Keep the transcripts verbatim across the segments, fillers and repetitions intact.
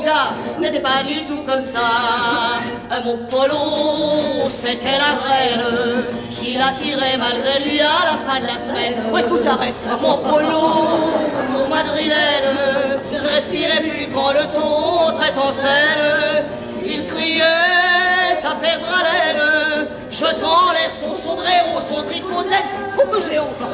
gars n'était pas du tout comme ça. Mon Polo, c'était la reine qui l'attirait malgré lui à la fin de la semaine. Oh, écoute, arrête. Mon Polo, mon madrilène, ne respirait plus quand le ton traite en scène. Il criait à perdre haleine, jetant l'air son sombrero, son tricot de laine. Oh que j'ai honte,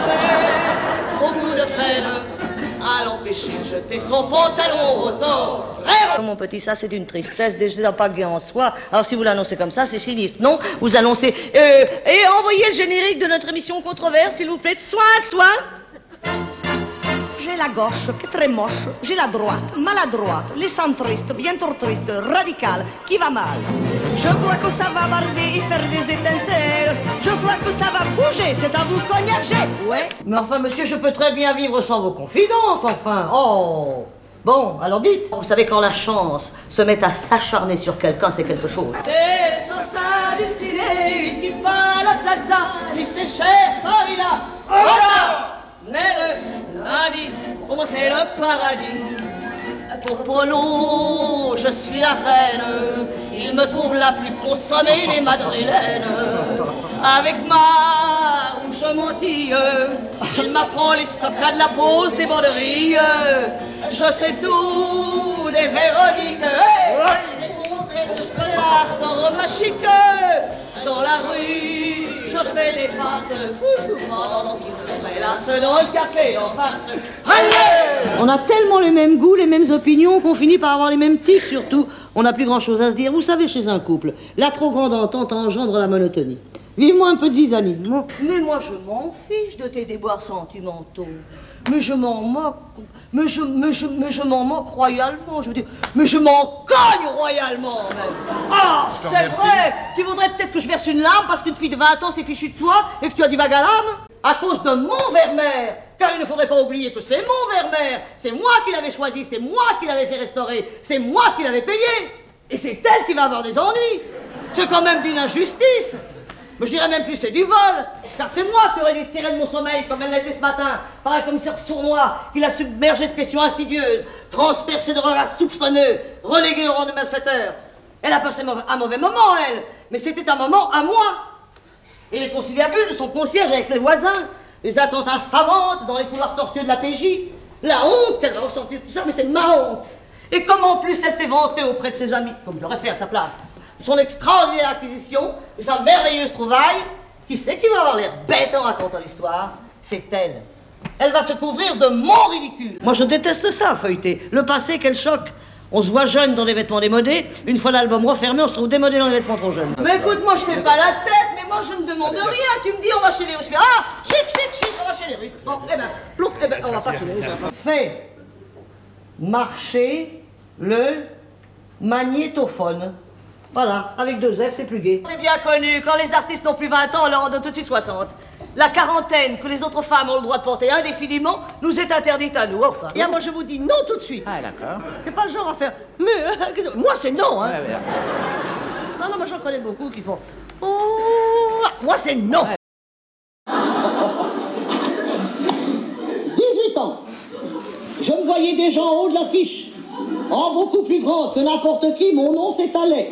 j'avais trop goût de peine à l'empêcher de jeter son pantalon au tort. Mon petit, ça c'est une tristesse, déjà pas gai en soi. Alors si vous l'annoncez comme ça, c'est sinistre. Non, vous annoncez... Euh, et envoyez le générique de notre émission Controverse, s'il vous plaît. Soin, soin. J'ai la gauche qui est très moche, j'ai la droite maladroite, les centristes bien trop tristes, radicales, qui va mal. Je crois que ça va barder et faire des étincelles. Je crois que ça va bouger, c'est à vous cognager. Ouais. Mais enfin, monsieur, je peux très bien vivre sans vos confidences, enfin. Oh. Bon, alors dites. Vous savez, quand la chance se met à s'acharner sur quelqu'un, c'est quelque chose. Et sans ça décider, il quitte pas la plaza, il s'échappe, il a... Oh! Mais le lundi, pour moi c'est le paradis. Pour Polo, je suis la reine. Il me trouve la plus consommée des madrilènes. Avec ma rouge mantille, il m'apprend les stockades de la pose des borderies. Je sais tout des Véroniques. Hey, je connais l'art tauromachique. Dans la rue, je fais des passes pendant qu'ils se mélassent dans le café en face. Allez! On a tellement les mêmes goûts, les mêmes opinions qu'on finit par avoir les mêmes tics surtout. On n'a plus grand chose à se dire. Vous savez, chez un couple, la trop grande entente engendre la monotonie. Vivement un peu de zizanie. Mais moi, je m'en fiche de tes déboires sentimentaux. Mais je m'en moque. Mais je, mais je, mais je m'en moque royalement, je veux dire. Mais je m'en cogne royalement, même. Ah, oh, c'est vrai. Tu voudrais peut-être que je verse une larme parce qu'une fille de vingt ans s'est fichue de toi et que tu as du vague à l'âme? À cause de mon Vermeer. Car il ne faudrait pas oublier que c'est mon Vermeer. C'est moi qui l'avais choisi, c'est moi qui l'avais fait restaurer, c'est moi qui l'avais payé. Et c'est elle qui va avoir des ennuis. C'est quand même d'une injustice. Mais je dirais même plus c'est du vol, car c'est moi qui aurais dû tirer de mon sommeil comme elle l'était ce matin, par un commissaire sournois qui l'a submergé de questions insidieuses, transpercé de regards soupçonneux, relégué au rang de malfaiteur. Elle a passé un mauvais moment, elle, mais c'était un moment à moi. Et les conciliabules de son concierge avec les voisins, les attentes infamantes dans les couloirs tortueux de la P J, la honte qu'elle va ressentir, tout ça, mais c'est ma honte. Et comment en plus elle s'est vantée auprès de ses amis, comme je l'aurais fait à sa place, son extraordinaire acquisition, sa merveilleuse trouvaille. Qui c'est qui va avoir l'air bête en racontant l'histoire? C'est elle. Elle va se couvrir de mon ridicule. Moi je déteste ça, feuilleter. Le passé, quel choc. On se voit jeune dans des vêtements démodés, une fois l'album refermé, on se trouve démodé dans des vêtements trop jeunes. Mais écoute, moi je fais pas la tête, mais moi je ne demande rien. Tu me dis on va chez les Russes, je fais ah, chic, chic, chic, on va chez les Russes. Bon, eh ben, plouf, eh ben, on va pas chez les Russes. Fais marcher le magnétophone. Voilà, avec deux F, c'est plus gai. C'est bien connu, quand les artistes n'ont plus vingt ans, on leur en donne tout de suite soixante. La quarantaine que les autres femmes ont le droit de porter indéfiniment nous est interdite à nous, enfin. Et moi je vous dis non tout de suite. Ah d'accord. C'est pas le genre à faire... Mais, euh, moi c'est non, hein. Ouais, ouais. Non, non, moi j'en connais beaucoup qui font... Oh, moi c'est non. Ouais. dix-huit ans. Je me voyais déjà en haut de l'affiche. En beaucoup plus grande que n'importe qui, mon nom s'étalait.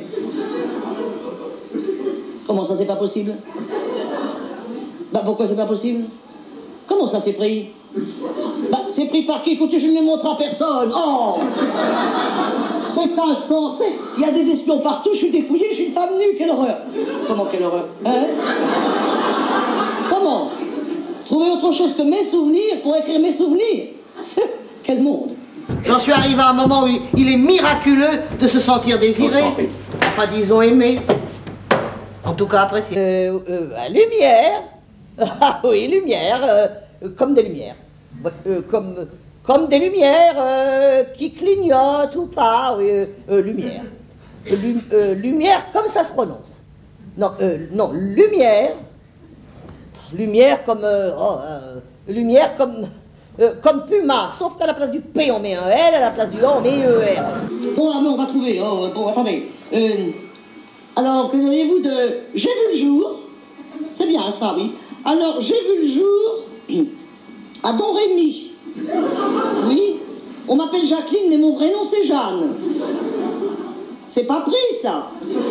Comment ça, c'est pas possible? Bah, pourquoi c'est pas possible? Comment ça, c'est pris? Bah, c'est pris par qui? Écoutez, je ne le montre à personne. Oh! C'est insensé. Il y a des espions partout, je suis dépouillée, je suis une femme nue. Quelle horreur! Comment, quelle horreur? Hein? Comment? Trouver autre chose que mes souvenirs pour écrire mes souvenirs? Quel monde! J'en suis arrivé à un moment où il est miraculeux de se sentir désiré. Enfin, disons aimé. En tout cas, apprécié. Euh, euh, lumière. Ah oui, lumière. Euh, comme des lumières. Euh, comme, comme des lumières euh, qui clignotent ou pas. Oui, euh, euh, lumière. Lu, euh, lumière comme ça se prononce. Non, euh, non, lumière. Lumière comme... Euh, oh, euh, lumière comme... Euh, comme Puma, sauf qu'à la place du P, on met un L, à la place du A, on met un E R. Bon, ah, mais on va trouver. Oh, bon, attendez. Euh, alors, que diriez-vous de « J'ai vu le jour » C'est bien, ça, oui. Alors, j'ai vu le jour à Don Rémy. Oui. On m'appelle Jacqueline, mais mon vrai nom, c'est Jeanne. C'est pas pris, ça.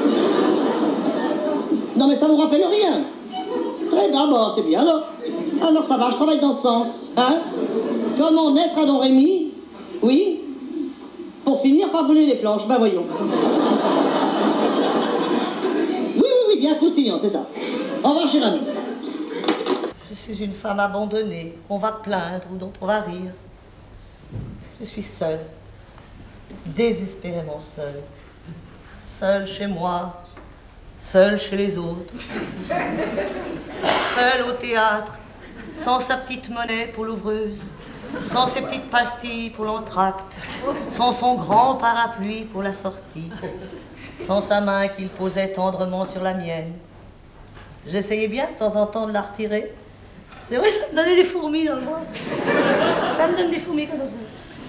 Non, mais ça vous rappelle rien. Très bien, bon, c'est bien, alors. Alors, ça va, je travaille dans ce sens. Hein? Comment naître à Don Rémy? Oui. Pour finir par brûler les planches, ben voyons. Oui, oui, oui, bien croustillant, c'est ça. Au revoir, cher ami. Je suis une femme abandonnée, qu'on va plaindre ou dont on va rire. Je suis seule, désespérément seule. Seule chez moi, seule chez les autres. Seule au théâtre, sans sa petite monnaie pour l'ouvreuse, sans ses petites pastilles pour l'entracte, sans son grand parapluie pour la sortie, sans sa main qu'il posait tendrement sur la mienne. J'essayais bien de temps en temps de la retirer. C'est vrai, ça me donnait des fourmis dans le ventre. Ça me donne des fourmis comme ça.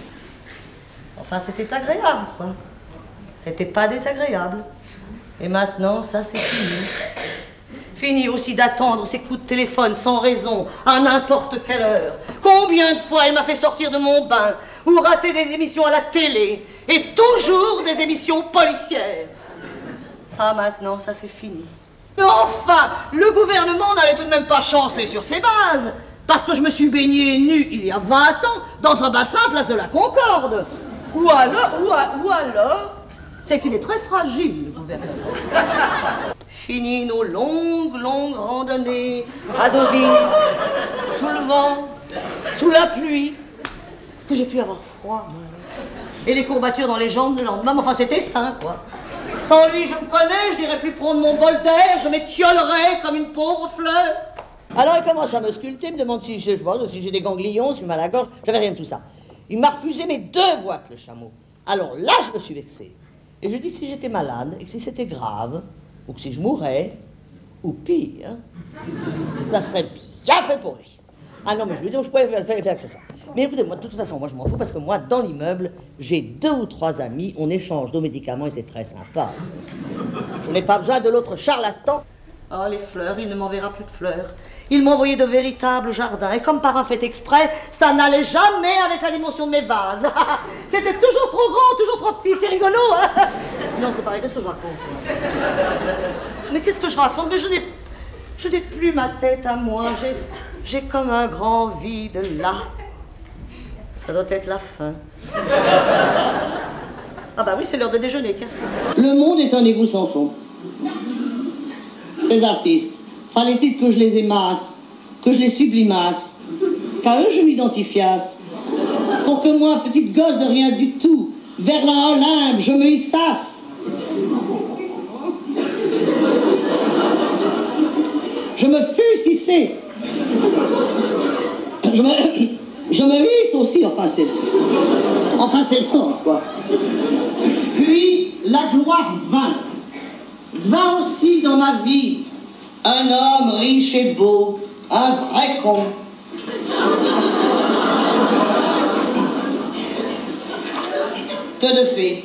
Enfin, c'était agréable, quoi. C'était pas désagréable. Et maintenant, ça, c'est fini. Fini aussi d'attendre ces coups de téléphone sans raison, à n'importe quelle heure. Combien de fois elle m'a fait sortir de mon bain ou rater des émissions à la télé, et toujours des émissions policières. Ça, maintenant, ça, c'est fini. Mais enfin, le gouvernement n'allait tout de même pas chanceler sur ses bases, parce que je me suis baignée nue il y a vingt ans dans un bassin place de la Concorde. Ou alors, ou, a, ou alors, c'est qu'il est très fragile, le gouvernement. Fini nos longues, longues randonnées à Deauville, sous le vent, sous la pluie, que j'ai pu avoir froid, moi. Et les courbatures dans les jambes le lendemain, enfin c'était sain, quoi. Sans lui, je me connais, je n'irais plus prendre mon bol d'air, je m'étiolerais comme une pauvre fleur. Alors il commence à me sculpter, me demande si j'ai si j'ai des ganglions, si j'ai mal à la gorge, j'avais rien de tout ça. Il m'a refusé mes deux boîtes, le chameau. Alors là, je me suis vexée. Et je dis que si j'étais malade, et que si c'était grave, ou que si je mourais, ou pire, ça serait bien fait pour lui. Ah non, mais je lui dis, je pouvais faire, faire, faire que ça. Mais écoutez, moi, de toute façon, moi, je m'en fous, parce que moi, dans l'immeuble, j'ai deux ou trois amis, on échange nos médicaments, et c'est très sympa. Je n'ai pas besoin de l'autre charlatan. Oh, les fleurs, il ne m'enverra plus de fleurs. Il m'a envoyé de véritables jardins, et comme par un fait exprès, ça n'allait jamais avec la dimension de mes vases. C'était toujours trop grand, toujours trop petit, c'est rigolo, hein? Non, c'est pareil, qu'est-ce que je raconte? Mais qu'est-ce que je raconte? Mais je n'ai... Je n'ai plus ma tête à moi, j'ai... J'ai comme un grand vide là. Ça doit être la faim. Ah bah oui, c'est l'heure de déjeuner, tiens. Le monde est un égout sans fond. Ces artistes, fallait-il que je les émasse, que je les sublimasse, qu'à eux je m'identifiasse, pour que moi, petite gosse de rien du tout, vers la Olympe, je me hissasse. Je me fusse hissé. Je me, je me hisse aussi, enfin c'est, enfin c'est le sens, quoi. Puis la gloire vint, vint aussi dans ma vie, un homme riche et beau, un vrai con. Que de fait.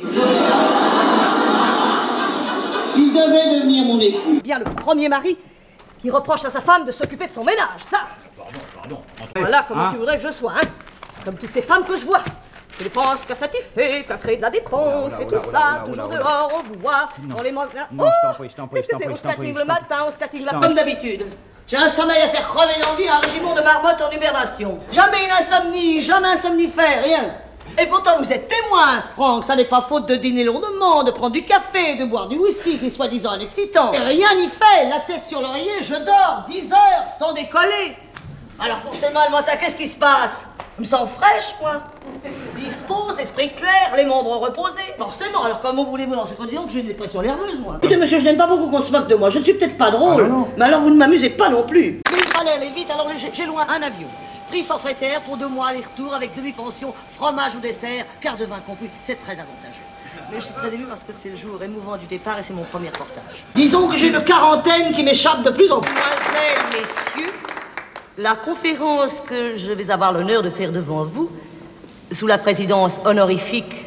Il devait devenir mon époux. Bien le premier mari qui reproche à sa femme de s'occuper de son ménage, ça. Pardon, pardon. Voilà comment hein? Tu voudrais que je sois, hein. Comme toutes ces femmes que je vois. Qui pensent qu'à satisfaire, qu'à créer de la dépense, et tout ça, toujours dehors, au bois, dans les mangas. Non, je t'en prie, je t'en prie, Qu'est-ce je que t'en c'est? prie, Au je t'en prie, skating je le t'en prie. matin, au skating Je la... t'en Comme d'habitude. J'ai un sommeil à faire crever d'envie, un régiment de marmottes en hibernation. Jamais une insomnie, jamais un somnifère, rien. Et pourtant, vous êtes témoin, Franck, ça n'est pas faute de dîner lourdement, de prendre du café, de boire du whisky qui est soi-disant un excitant. Et rien n'y fait, la tête sur l'oreiller, je dors dix heures sans décoller. Alors forcément, le matin, qu'est-ce qui se passe? Je me sens fraîche, moi. Dispose, l'esprit clair, les membres reposés. Forcément, alors comment voulez-vous dans ces conditions que j'ai une dépression nerveuse, moi? Écoutez, monsieur, je n'aime pas beaucoup qu'on se moque de moi. Je ne suis peut-être pas drôle, Ah, non, non. mais alors vous ne m'amusez pas non plus. Oui, il fallait aller vite, alors j'ai j'ai loin un avion. Prix forfaitaire pour deux mois aller-retour avec demi-pension, fromage ou dessert, quart de vin compris. C'est très avantageux. Mais je suis très émue parce que c'est le jour émouvant du départ et c'est mon premier reportage. Disons que j'ai une quarantaine qui m'échappe de plus en plus. Mesdemoiselles, messieurs, la conférence que je vais avoir l'honneur de faire devant vous, sous la présidence honorifique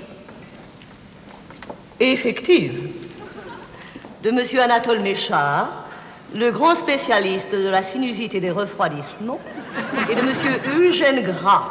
et effective de Monsieur Anatole Méchard, le grand spécialiste de la sinusite et des refroidissements, et de Monsieur Eugène Gras,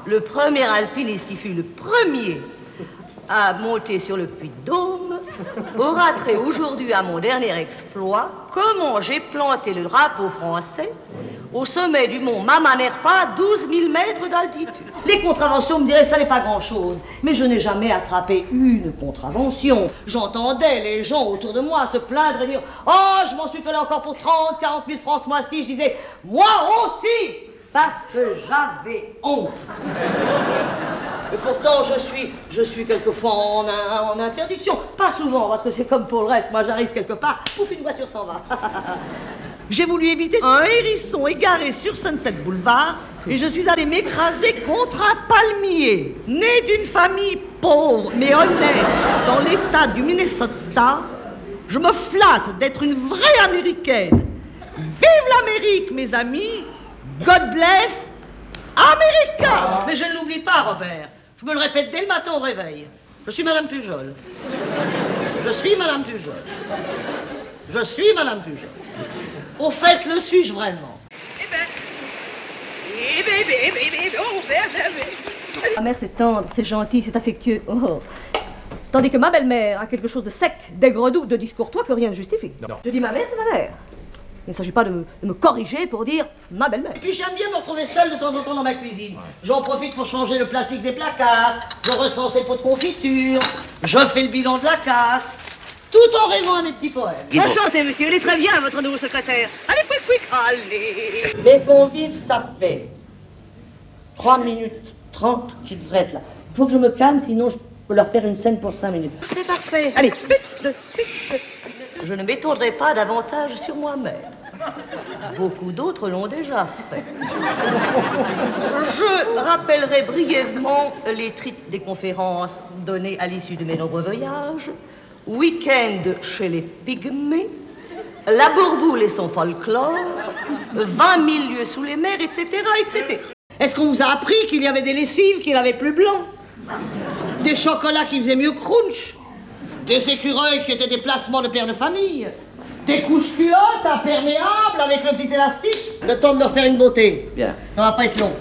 le premier alpiniste qui fut le premier à monter sur le Puy de Dôme, aura trait aujourd'hui à mon dernier exploit, comment j'ai planté le drapeau français au sommet du mont Mamanerpa, douze mille mètres d'altitude. Les contraventions me diraient ça n'est pas grand-chose, mais je n'ai jamais attrapé une contravention. J'entendais les gens autour de moi se plaindre et dire « Oh, je m'en suis collé encore pour trente, quarante mille francs ce mois-ci ». Je disais « Moi aussi !» parce que j'avais honte. Et pourtant, je suis, je suis quelquefois en, en interdiction. Pas souvent, parce que c'est comme pour le reste. Moi, j'arrive quelque part, pouf, une voiture s'en va. J'ai voulu éviter un hérisson égaré sur Sunset Boulevard et je suis allée m'écraser contre un palmier. Né d'une famille pauvre mais honnête dans l'état du Minnesota, je me flatte d'être une vraie américaine. Vive l'Amérique, mes amis! God bless America! Mais je ne l'oublie pas, Robert. Je me le répète dès le matin au réveil. Je suis Madame Pujol. Je suis Madame Pujol. Je suis Madame Pujol. Au fait, le suis-je vraiment? Eh ben, eh ben, eh ben, eh ben, eh ben, oh, ben, ben, ben. Ma mère, c'est tendre, c'est gentil, c'est affectueux. Oh. Tandis que ma belle-mère a quelque chose de sec, d'aigre-doux, de discourtois que rien ne justifie. Non. Je dis ma mère, c'est ma mère. Il ne s'agit pas de me, de me corriger pour dire ma belle-mère. Et puis j'aime bien me retrouver seule de temps en temps dans ma cuisine. J'en profite pour changer le plastique des placards, je recense les pots de confiture, je fais le bilan de la casse, tout en rêvant à mes petits poèmes. Enchanté, monsieur, il est très bien, votre nouveau secrétaire. Allez, quick, quick, allez. Mes convives, ça fait trois minutes trente qu'ils devraient être là. Il faut que je me calme, sinon je peux leur faire une scène pour cinq minutes. C'est parfait. Allez, vite, vite. Je ne m'étendrai pas davantage sur moi-même. Beaucoup d'autres l'ont déjà fait. Je rappellerai brièvement les titres des conférences données à l'issue de mes nombreux voyages. Week-end chez les Pygmées, La Bourboule et son folklore, vingt mille lieues sous les mers, et cetera, et cetera. Est-ce qu'on vous a appris qu'il y avait des lessives qui n'avaient plus blanc? Des chocolats qui faisaient mieux crunch? Des écureuils qui étaient des placements de pères de famille? Des couches culottes imperméables avec le petit élastique? Le temps de leur faire une beauté. Bien. Ça va pas être long.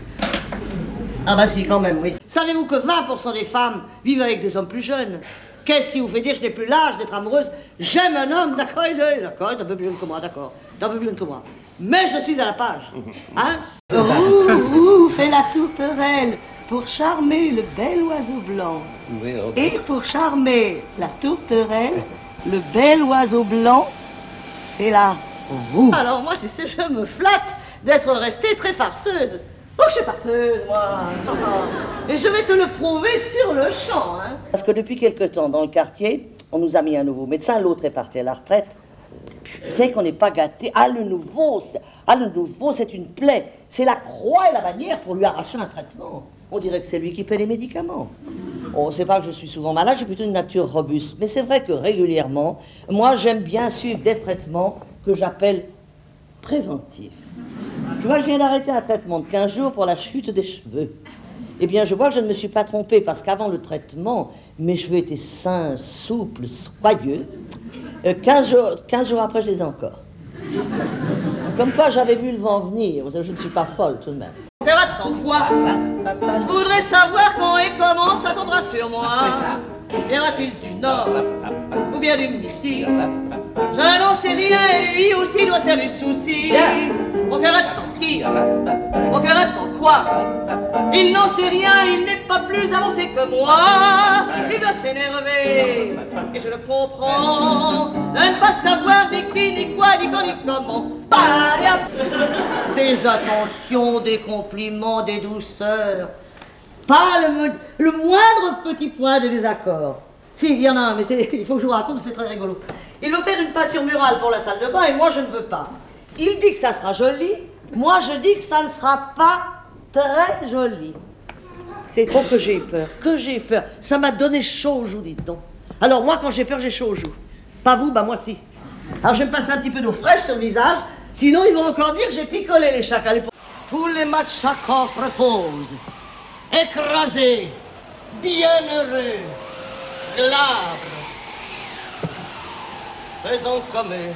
Ah bah si, quand même, oui. Savez-vous que vingt pour cent des femmes vivent avec des hommes plus jeunes? Qu'est-ce qui vous fait dire que je n'ai plus l'âge d'être amoureuse? J'aime un homme, d'accord, d'accord, il est un peu plus jeune que moi, d'accord. Il est un peu plus jeune que moi. Mais je suis à la page. Hein? Ouh, ouh, fait la tourterelle pour charmer le bel oiseau blanc. Oui, okay. Et pour charmer la tourterelle, le bel oiseau blanc, c'est la roue. Alors moi, tu sais, je me flatte d'être restée très farceuse. Oh, que je suis farceuse, moi. Et je vais te le prouver sur le champ, hein. Parce que depuis quelque temps, dans le quartier, on nous a mis un nouveau médecin, l'autre est parti à la retraite. Vous savez qu'on n'est pas gâté. Ah, le nouveau, ah, le nouveau, c'est une plaie. C'est la croix et la bannière pour lui arracher un traitement. On dirait que c'est lui qui paie les médicaments. Oh, c'est pas que je suis souvent malade, j'ai plutôt une nature robuste. Mais c'est vrai que régulièrement, moi, j'aime bien suivre des traitements que j'appelle préventifs. Tu vois, je viens d'arrêter un traitement de quinze jours pour la chute des cheveux. Eh bien, je vois que je ne me suis pas trompée, parce qu'avant le traitement, mes cheveux étaient sains, souples, soyeux. Euh, quinze, jours, quinze jours après, je les ai encore. Comme quoi, j'avais vu le vent venir. Je ne suis pas folle, tout de même. Attends, quoi? Je voudrais savoir quand et comment ça tombera sur moi. C'est ça. Viendra-t-il du Nord ou bien du Midi? Je n'en sais rien et lui aussi doit se faire du souci. Mon cœur attend qui? Mon cœur attend quoi? Il n'en sait rien, il n'est pas plus avancé que moi. Il doit s'énerver, et je le comprends, de ne pas savoir ni qui, ni quoi, ni quand, ni comment. Des attentions, des compliments, des douceurs. Pas le, le moindre petit point de désaccord. Si, il y en a un, mais il faut que je vous raconte, c'est très rigolo. Il veut faire une peinture murale pour la salle de bain, et moi je ne veux pas. Il dit que ça sera joli, moi je dis que ça ne sera pas très joli. C'est trop que j'ai peur, que j'ai peur. Ça m'a donné chaud aux joues, dites donc. Alors moi, quand j'ai peur, j'ai chaud aux joues. Pas vous, bah moi si. Alors je vais me passer un petit peu d'eau fraîche sur le visage, sinon ils vont encore dire que j'ai picolé les chacals. Tous les matchakors reposent, écrasés, bienheureux, glabres. Faisons comme eux,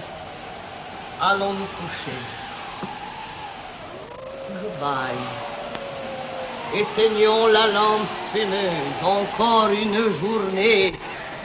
allons nous coucher. Goodbye. Éteignons la lampe fumeuse, encore une journée.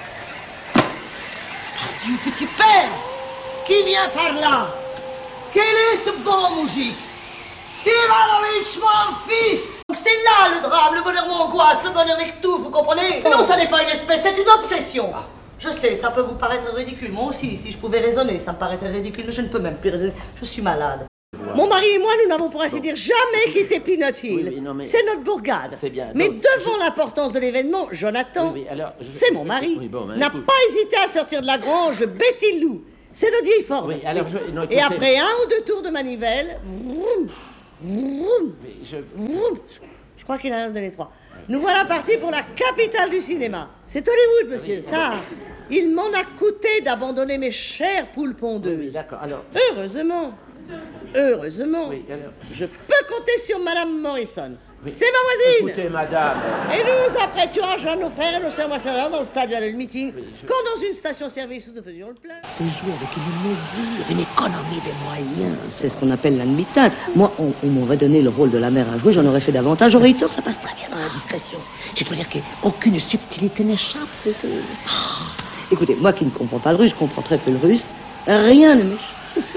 Adieu, petit père, qui vient par là? Quel est ce beau moujik? Ivanovitch, mon fils! C'est là le drame, le bonheur m'angoisse, le bonheur m'étouffe, vous comprenez? Non, ça n'est pas une espèce, c'est une obsession. Je sais, ça peut vous paraître ridicule. Moi aussi, si je pouvais raisonner, ça me paraîtrait ridicule, mais je ne peux même plus raisonner. Je suis malade. Mon mari et moi, nous n'avons pour ainsi dire jamais quitté Peanut Hill. Oui, mais... C'est notre bourgade. C'est bien. Mais donc, devant je... l'importance de l'événement, Jonathan, oui, oui, je... c'est mon mari, oui, bon, n'a écoute... pas hésité à sortir de la grange Betty Lou. C'est notre vieille Ford. Oui, alors je... non, écoutez... Et après un ou deux tours de manivelle, vroom, vroom, oui, je... vroom, je crois qu'il en a donné trois. Nous voilà partis pour la capitale du cinéma. C'est Hollywood, monsieur. Oui. Ça, il m'en a coûté d'abandonner mes chères poules pondeuses. Oui, oui, d'accord. Alors... Heureusement. Heureusement, oui, alors... je peux compter sur Madame Morrison. Oui. C'est ma voisine. Écoutez, madame. Et nous apprêtions à joindre nos frères et nos sœurs moissonneurs dans le stade de meeting, oui, je... quand dans une station-service où nous faisions le plein. C'est jouer avec une mesure, une économie des moyens. C'est ce qu'on appelle la demi-teinte. Moi, on, on m'aurait donné le rôle de la mère à jouer, j'en aurais fait davantage. J'aurais eu tort, ça passe très bien dans la discrétion. Je peux dire qu'aucune subtilité n'échappe. C'est... Oh. Écoutez, moi qui ne comprends pas le russe, je comprends très peu le russe. Rien ne m'échappe.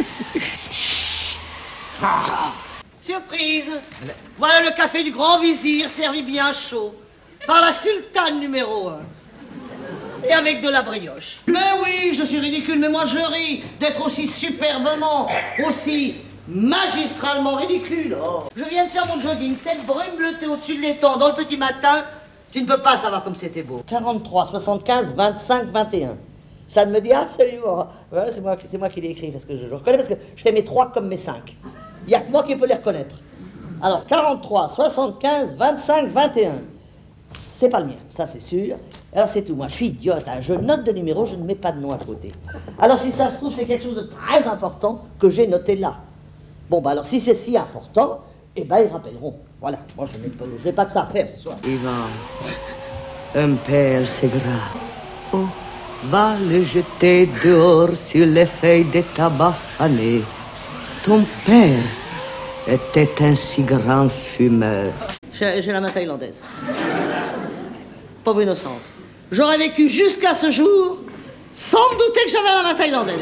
Ah. Surprise! Voilà le café du grand vizir servi bien chaud par la sultane numéro un et avec de la brioche. Mais oui, je suis ridicule, mais moi je ris d'être aussi superbement, aussi magistralement ridicule. Oh. Je viens de faire mon jogging, cette brume bleutée au-dessus de l'étang dans le petit matin. Tu ne peux pas savoir comme c'était beau. quarante-trois, soixante-quinze, vingt-cinq, vingt et un. Ça ne me dit absolument. Ouais, c'est moi, c'est moi qui l'ai écrit parce que je le reconnais, parce que je fais mes trois comme mes cinq. Il n'y a que moi qui peux les reconnaître. Alors, quarante-trois, soixante-quinze, vingt-cinq, vingt et un. C'est pas le mien, ça c'est sûr. Alors c'est tout, moi je suis idiote, hein. Je note de numéros, je ne mets pas de nom à côté. Alors si ça se trouve, c'est quelque chose de très important que j'ai noté là. Bon, bah alors si c'est si important, eh ben ils rappelleront. Voilà, moi je n'ai pas, je n'ai pas que ça à faire ce soir. Ivan, un père c'est grave. Oh, va le jeter dehors sur les feuilles de tabac fanées. Ton père était un si grand fumeur. J'ai, j'ai la main thaïlandaise. Pauvre innocente. J'aurais vécu jusqu'à ce jour sans me douter que j'avais la main thaïlandaise.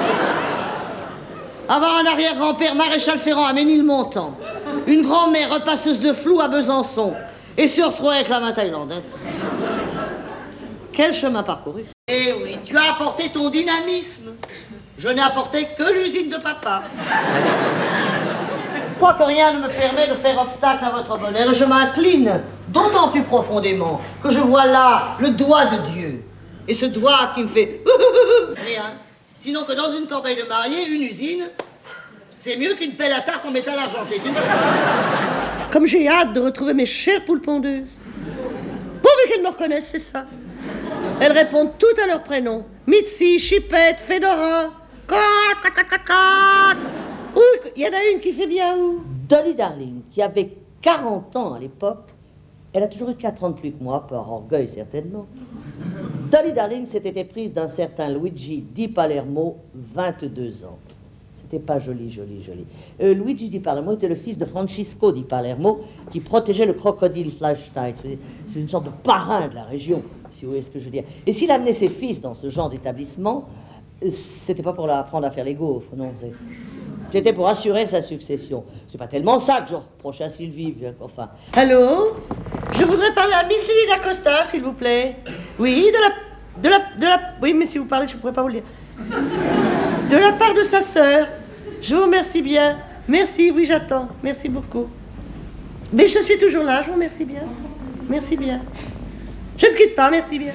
Avoir un arrière-grand-père maréchal Ferrand à Ménilmontant, une grand-mère repasseuse de flou à Besançon, et se retrouver avec la main thaïlandaise. Quel chemin parcouru. Eh oui, tu as apporté ton dynamisme. Je n'ai apporté que l'usine de papa. Je crois que rien ne me permet de faire obstacle à votre bonheur et je m'incline d'autant plus profondément que je vois là le doigt de Dieu. Et ce doigt qui me fait rien. Sinon que dans une campagne de mariée, une usine, c'est mieux qu'une pelle à tarte en métal argenté. Comme j'ai hâte de retrouver mes chères poules pondeuses. Pourvu qu'elles me reconnaissent, c'est ça. Elles répondent toutes à leur prénom. Mitzi, Chipette, Fedora. Ouh, il y en a une qui fait bien où? Dolly Darling, qui avait quarante ans à l'époque. Elle a toujours eu quatre ans de plus que moi, par orgueil certainement. Dolly Darling s'était éprise d'un certain Luigi Di Palermo, vingt-deux ans. C'était pas joli, joli, joli. Euh, Luigi Di Palermo était le fils de Francisco Di Palermo, qui protégeait le crocodile Fleischstein. C'est une sorte de parrain de la région, si vous voyez ce que je veux dire. Et s'il amenait ses fils dans ce genre d'établissement, c'était pas pour l'apprendre à faire les gaufres, non. C'était pour assurer sa succession. C'est pas tellement ça que je reprochais à Sylvie, bien qu'enfin. Allô? Je voudrais parler à Miss Lily d'Acosta, s'il vous plaît. Oui, de la... de la... de la... Oui, mais si vous parlez, je ne pourrais pas vous le dire. De la part de sa sœur. Je vous remercie bien. Merci, oui, j'attends. Merci beaucoup. Mais je suis toujours là, je vous remercie bien. Merci bien. Je ne quitte pas, merci bien.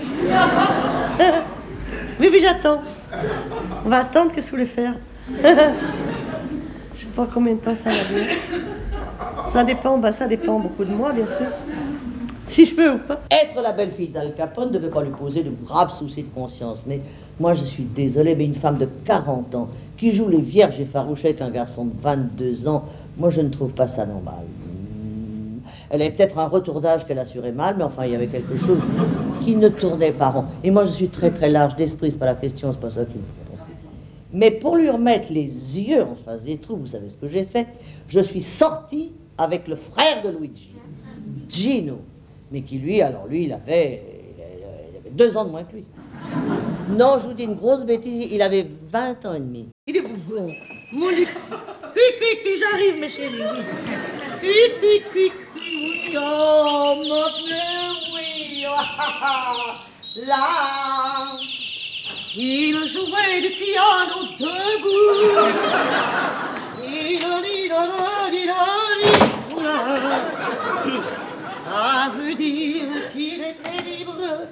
Oui, oui, j'attends. On va attendre, qu'est-ce que vous voulez faire? Je sais pas combien de temps ça va durer. Ça dépend, bah ça dépend beaucoup de moi, bien sûr. Si je veux ou pas. Être la belle-fille d'Al Capone ne devait pas lui poser de graves soucis de conscience. Mais moi, je suis désolée, mais une femme de quarante ans qui joue les vierges effarouchées avec un garçon de vingt-deux ans, moi, je ne trouve pas ça normal. Elle avait peut-être un retour d'âge qu'elle assurait mal, mais enfin, il y avait quelque chose qui ne tournait pas rond. Et moi, je suis très, très large d'esprit, c'est pas la question, c'est pas ça qui me fait penser. Mais pour lui remettre les yeux en face des trous, vous savez ce que j'ai fait? Je suis sortie avec le frère de Luigi. Gino. Mais qui, lui, alors lui, il avait, il avait deux ans de moins que lui. Non, je vous dis une grosse bêtise, il avait vingt ans et demi. Il est bougon. Mon Dieu. Cui, cui, cui, j'arrive, mes chéris. Cui, cui, cui, cui. Oh, mon Dieu, oui. Là, il jouait du piano debout. Ça veut dire qu'il était libre.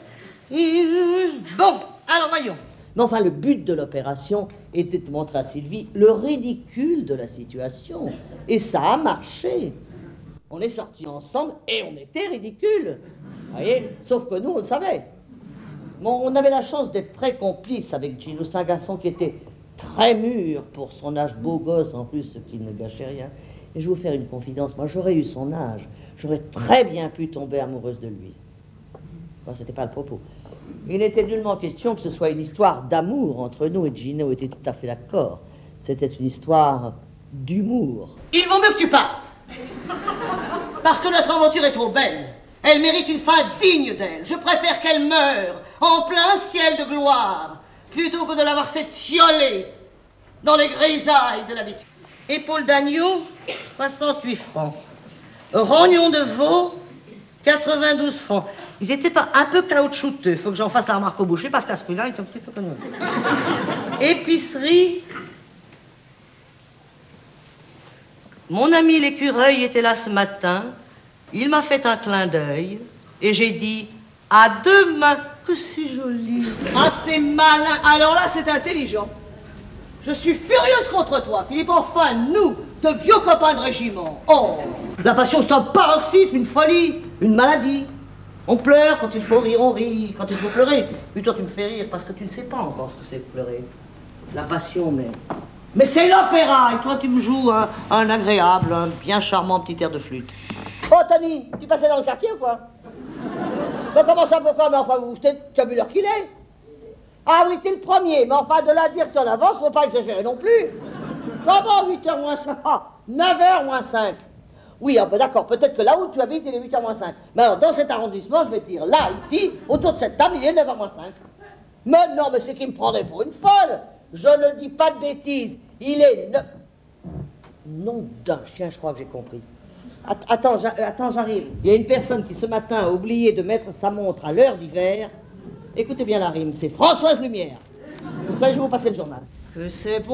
Bon, alors voyons. Mais enfin, le but de l'opération était de montrer à Sylvie le ridicule de la situation. Et ça a marché. On est sortis ensemble et on était ridicules. Vous voyez? Sauf que nous, on le savait. Bon, on avait la chance d'être très complices avec Gino. C'est un garçon qui était très mûr pour son âge, beau gosse en plus, ce qui ne gâchait rien. Et je vais vous faire une confidence. Moi, j'aurais eu son âge. J'aurais très bien pu tomber amoureuse de lui. Bon, c'était pas le propos. Il n'était nullement question que ce soit une histoire d'amour entre nous, et Gino était tout à fait d'accord. C'était une histoire d'humour. Il vaut mieux que tu partes. Parce que notre aventure est trop belle. Elle mérite une fin digne d'elle. Je préfère qu'elle meure en plein ciel de gloire plutôt que de l'avoir s'étiolée dans les grisailles de l'habitude. Épaule d'agneau, soixante-huit francs. Rognon de veau, quatre-vingt-douze francs. Ils étaient pas un peu caoutchouteux. Faut que j'en fasse la remarque au boucher parce qu'à ce prix-là, il est un petit peu comme épicerie. Mon ami l'écureuil était là ce matin. Il m'a fait un clin d'œil et j'ai dit à demain. Que c'est joli. Ah, c'est malin. Alors là, c'est intelligent. Je suis furieuse contre toi, Philippe. Enfin, nous, de vieux copains de régiment. Oh, la passion, c'est un paroxysme, une folie, une maladie. On pleure quand il faut rire, on rit. Quand il faut pleurer, puis toi, tu me fais rire parce que tu ne sais pas encore ce que c'est pleurer. La passion, mais... Mais c'est l'opéra, et toi, tu me joues un, un agréable, un bien charmant petit air de flûte. Oh, Tony, tu passais dans le quartier ou quoi? Mais comment ça, pourquoi? Mais enfin, vous, tu as vu l'heure qu'il est? Ah oui, t'es le premier, mais enfin, de là à dire que t'en avances, faut pas exagérer non plus. Comment huit heures moins cinq? Ah, neuf heures moins cinq. Oui, ah ben d'accord, peut-être que là où tu habites, il est huit heures moins cinq. Mais alors, dans cet arrondissement, je vais te dire, là, ici, autour de cette table, il est neuf heures moins cinq. Mais non, mais c'est qui me prendrait pour une folle. Je ne dis pas de bêtises. Il est neuf... Nom d'un chien, je crois que j'ai compris. Attends, attends, j'arrive. Il y a une personne qui, ce matin, a oublié de mettre sa montre à l'heure d'hiver. Écoutez bien la rime, c'est Françoise Lumière. Après, je vais vous passer le journal. Que c'est bon.